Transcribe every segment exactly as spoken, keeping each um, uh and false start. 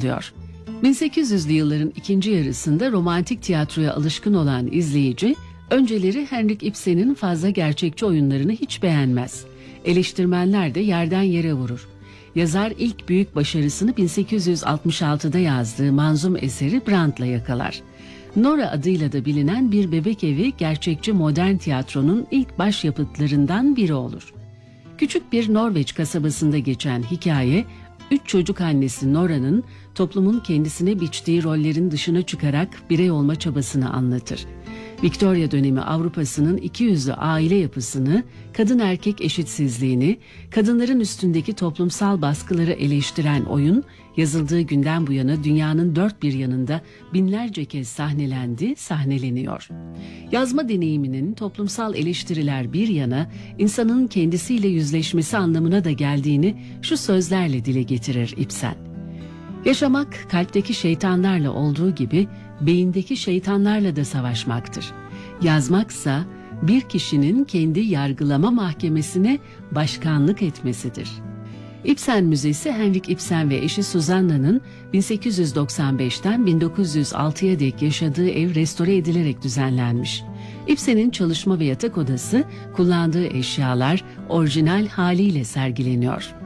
anlatılıyor. bin sekiz yüzlü yılların ikinci yarısında romantik tiyatroya alışkın olan izleyici, önceleri Henrik Ibsen'in fazla gerçekçi oyunlarını hiç beğenmez. Eleştirmenler de yerden yere vurur. Yazar ilk büyük başarısını bin sekiz yüz altmış altıda yazdığı manzum eseri Brandt'la yakalar. Nora adıyla da bilinen bir bebek evi gerçekçi modern tiyatronun ilk başyapıtlarından biri olur. Küçük bir Norveç kasabasında geçen hikaye, üç çocuk annesi Nora'nın toplumun kendisine biçtiği rollerin dışına çıkarak birey olma çabasını anlatır. Victoria dönemi Avrupa'sının ikiyüzlü aile yapısını, kadın erkek eşitsizliğini, kadınların üstündeki toplumsal baskıları eleştiren oyun, yazıldığı günden bu yana dünyanın dört bir yanında binlerce kez sahnelendi, sahneleniyor. Yazma deneyiminin toplumsal eleştiriler bir yana, insanın kendisiyle yüzleşmesi anlamına da geldiğini şu sözlerle dile getirir Ibsen. Yaşamak kalpteki şeytanlarla olduğu gibi beyindeki şeytanlarla da savaşmaktır. Yazmaksa bir kişinin kendi yargılama mahkemesine başkanlık etmesidir. Ibsen Müzesi, Henrik Ibsen ve eşi Susanna'nın bin sekiz yüz doksan beşten bin dokuz yüz altıya dek yaşadığı ev restore edilerek düzenlenmiş. Ibsen'in çalışma ve yatak odası, kullandığı eşyalar orijinal haliyle sergileniyor.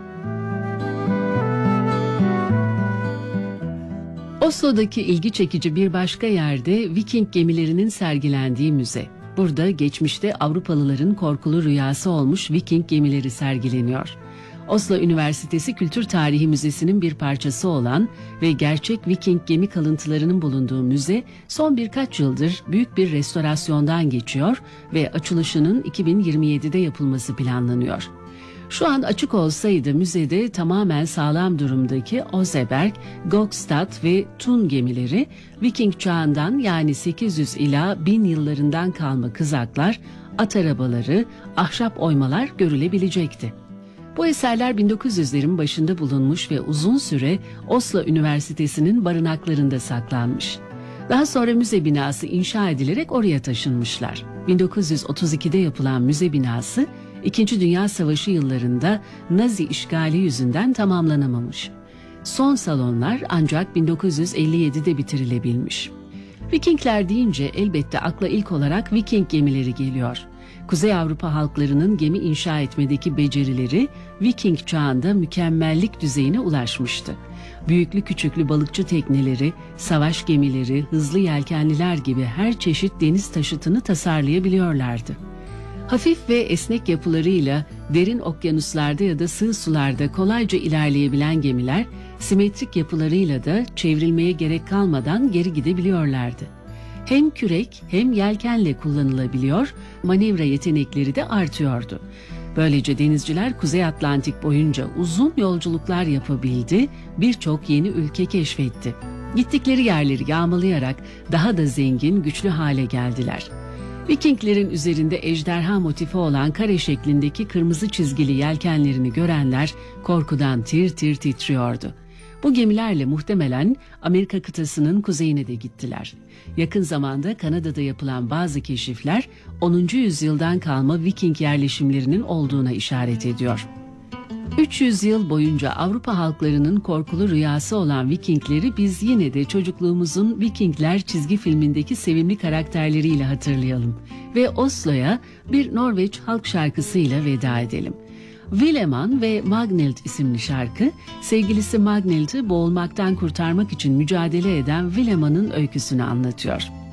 Oslo'daki ilgi çekici bir başka yerde Viking gemilerinin sergilendiği müze. Burada geçmişte Avrupalıların korkulu rüyası olmuş Viking gemileri sergileniyor. Oslo Üniversitesi Kültür Tarihi Müzesi'nin bir parçası olan ve gerçek Viking gemi kalıntılarının bulunduğu müze son birkaç yıldır büyük bir restorasyondan geçiyor ve açılışının iki bin yirmi yedide yapılması planlanıyor. Şu an açık olsaydı müzede tamamen sağlam durumdaki Oseberg, Gokstad ve Thun gemileri, Viking çağından yani sekiz yüz ila bin yıllarından kalma kızaklar, at arabaları, ahşap oymalar görülebilecekti. Bu eserler bin dokuz yüzlerin başında bulunmuş ve uzun süre Oslo Üniversitesi'nin barınaklarında saklanmış. Daha sonra müze binası inşa edilerek oraya taşınmışlar. bin dokuz yüz otuz ikide yapılan müze binası, İkinci Dünya Savaşı yıllarında Nazi işgali yüzünden tamamlanamamış. Son salonlar ancak bin dokuz yüz elli yedide bitirilebilmiş. Vikingler deyince elbette akla ilk olarak Viking gemileri geliyor. Kuzey Avrupa halklarının gemi inşa etmedeki becerileri Viking çağında mükemmellik düzeyine ulaşmıştı. Büyüklü küçüklü balıkçı tekneleri, savaş gemileri, hızlı yelkenliler gibi her çeşit deniz taşıtını tasarlayabiliyorlardı. Hafif ve esnek yapılarıyla derin okyanuslarda ya da sığ sularda kolayca ilerleyebilen gemiler, simetrik yapılarıyla da çevrilmeye gerek kalmadan geri gidebiliyorlardı. Hem kürek hem yelkenle kullanılabiliyor, manevra yetenekleri de artıyordu. Böylece denizciler Kuzey Atlantik boyunca uzun yolculuklar yapabildi, birçok yeni ülke keşfetti. Gittikleri yerleri yağmalayarak daha da zengin, güçlü hale geldiler. Vikinglerin üzerinde ejderha motifi olan kare şeklindeki kırmızı çizgili yelkenlerini görenler korkudan tir tir titriyordu. Bu gemilerle muhtemelen Amerika kıtasının kuzeyine de gittiler. Yakın zamanda Kanada'da yapılan bazı keşifler onuncu yüzyıldan kalma Viking yerleşimlerinin olduğuna işaret ediyor. üç yüz yıl boyunca Avrupa halklarının korkulu rüyası olan Vikingleri biz yine de çocukluğumuzun Vikingler çizgi filmindeki sevimli karakterleriyle hatırlayalım ve Oslo'ya bir Norveç halk şarkısıyla veda edelim. Villeman ve Magnhild isimli şarkı, sevgilisi Magnhild'i boğulmaktan kurtarmak için mücadele eden Villeman'ın öyküsünü anlatıyor.